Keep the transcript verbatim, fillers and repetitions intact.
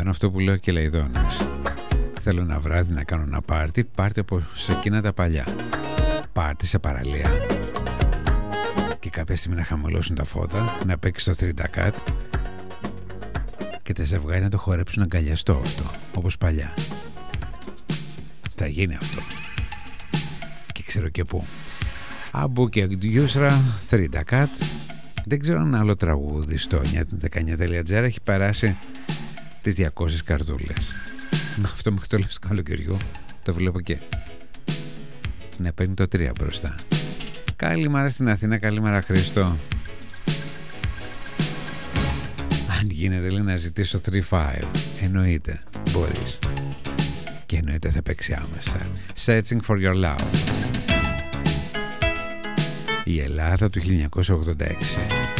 κάνω αυτό που λέω και Λαϊδόνας. Θέλω ένα βράδυ να κάνω ένα πάρτι, πάρτι όπως εκείνα τα παλιά. Πάρτι σε παραλία. Και κάποια στιγμή να χαμηλώσουν τα φώτα, να παίξει το θρυντακάτ και τα ζευγάρια να το χορέψουν αγκαλιαστό αυτό, όπως παλιά. Θα γίνει αυτό. Και ξέρω και πού. Αμπού και Γιούσρα, θρυντακάτ. Δεν ξέρω αν άλλο τραγούδι στο δεκαεννιά τελεία τζι άρ έχει περάσει τις διακόσιες καρδούλες. Αυτό μέχρι το τέλος του καλοκαιριού το βλέπω και να παίρνει το τρία μπροστά. Καλημέρα στην Αθήνα, καλημέρα Χρήστο. Αν γίνεται λέει να ζητήσω τρία πέντε. Εννοείται, μπορείς. Και εννοείται θα παίξει άμεσα. Searching for your love. Η Ελλάδα του χίλια εννιακόσια ογδόντα έξι.